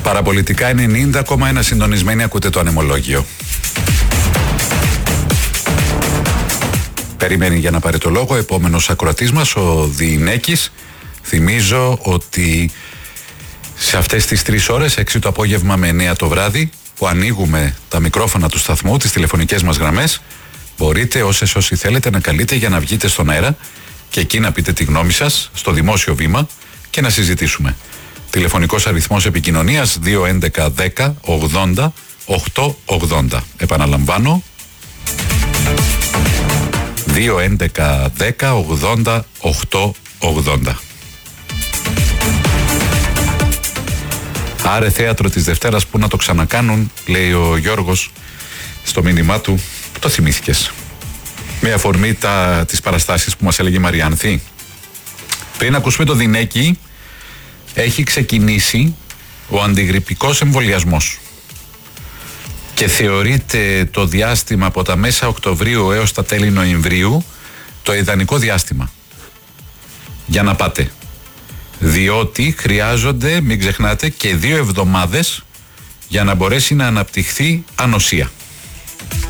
Παραπολιτικά 90,1 συντονισμένοι, ακούτε το ανεμολόγιο. Περιμένει για να πάρει το λόγο επόμενος ακροατής μας, ο Διηνέκης. Θυμίζω ότι σε αυτές τις 3 ώρες, 6 το απόγευμα με 9 το βράδυ, που ανοίγουμε τα μικρόφωνα του σταθμού, τις τηλεφωνικές μας γραμμές, μπορείτε όσοι θέλετε να καλείτε για να βγείτε στον αέρα και εκεί να πείτε τη γνώμη σας στο δημόσιο βήμα και να συζητήσουμε. Τηλεφωνικός αριθμός επικοινωνίας 211 10 80 880. Επαναλαμβάνω, 211 10 80 880. Άρε θέατρο της Δευτέρας που να το ξανακάνουν, λέει ο Γιώργος στο μήνυμά του. Το θυμήθηκες με αφορμή τις παραστάσεις που μας έλεγε η Μαριάνθη. Πριν ακούσουμε το Δινέκη, έχει ξεκινήσει ο αντιγρυππικός εμβολιασμός και θεωρείται το διάστημα από τα μέσα Οκτωβρίου έως τα τέλη Νοεμβρίου το ιδανικό διάστημα για να πάτε, διότι χρειάζονται, μην ξεχνάτε, και 2 εβδομάδες για να μπορέσει να αναπτυχθεί ανοσία.